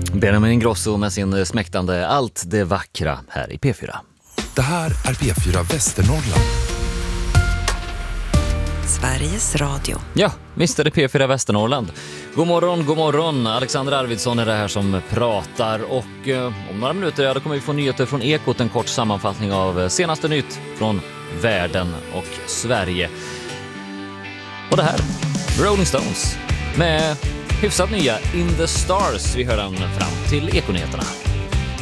Benjamin Ingrosso med sin smäktande Allt det vackra här i P4. Det här är P4 Västernorrland. Sveriges Radio. Ja, visst är det P4 Västernorrland. God morgon. Alexander Arvidsson är det här som pratar och om några minuter då kommer vi få nyheter från Ekot, en kort sammanfattning av senaste nytt från världen och Sverige. Och det här, Rolling Stones med hyfsat nya In the Stars. Vi hör den fram till Ekonyheterna.